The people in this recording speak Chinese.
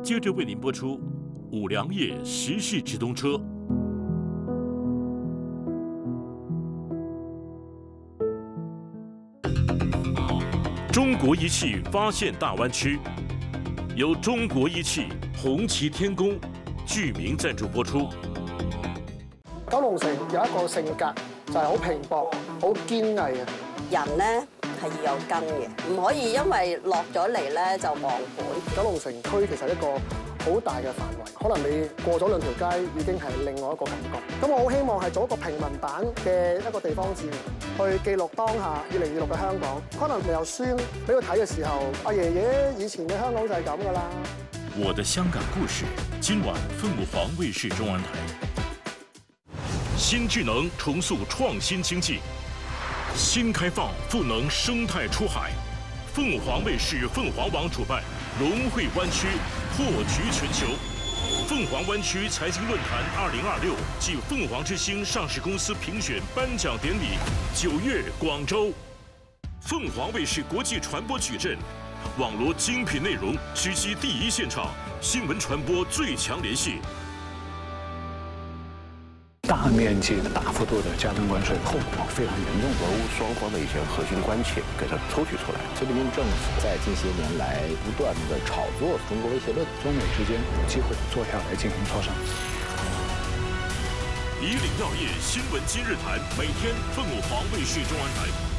接着为您播出五粮液时事直通车。中国仪器发现大湾区，由中國儀器、紅旗天工、具名贊助播出。 九龍城有一個性格就係好拼搏、好堅毅嘅人咧。 係要有根嘅，唔可以因為落咗嚟咧就忘本。 九龍城區其實一個好大嘅範圍，可能你過咗兩條街已經係另外一個感覺。咁我好希望係做一個平民版嘅一個地方志，去記錄當下2026嘅香港。可能你有書俾佢睇嘅時候，阿爺爺以前嘅香港就係咁噶啦。 我的香港故事，今晚鳳舞凰衛視中文台。新智能重塑創新經濟。 新開放賦能生態出海，鳳凰衛視鳳凰網主辦融匯灣區，破局全球。鳳凰灣區財經論壇2026暨鳳凰之星上市公司評選頒獎典禮9月廣州。鳳凰衛視國際傳播矩陣，網羅精品內容，直擊第一現場，新聞傳播最強聯繫。 大面積的、大幅度的加徵關稅，後果非常嚴重。 俄烏雙方的一些核心關切給它抽取出來。 習近平政府在近些年來不斷的炒作中國威脅論， 中美之間有機會坐下來進行磋商。 以嶺藥業新聞今日談，每天鳳舞凰衛視中文台。